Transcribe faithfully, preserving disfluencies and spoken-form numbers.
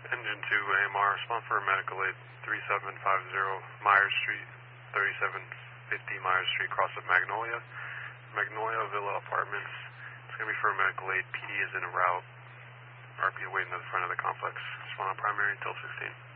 Engine two A M R, respond for medical aid three seven five zero Myers Street, thirty-seven fifty Myers Street, cross of Magnolia. Magnolia Villa Apartments. It's going to be for medical aid. P D is in a route. R P waiting at the front of the complex. Respond on primary until sixteen.